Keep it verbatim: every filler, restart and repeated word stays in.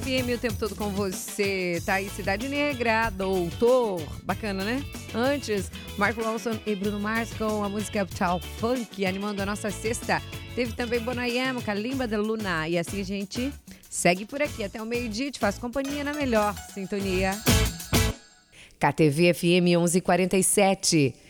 F M o tempo todo com você. Tá aí Cidade Negra, Doutor. Bacana, né? Antes, Marco Lawson e Bruno Mars com a música Uptown Funk, animando a nossa sexta. Teve também Bonayem, Kalimba de Luna. E assim a gente segue por aqui até o meio-dia. Te faço companhia na melhor sintonia. K T V F M onze quarenta e sete.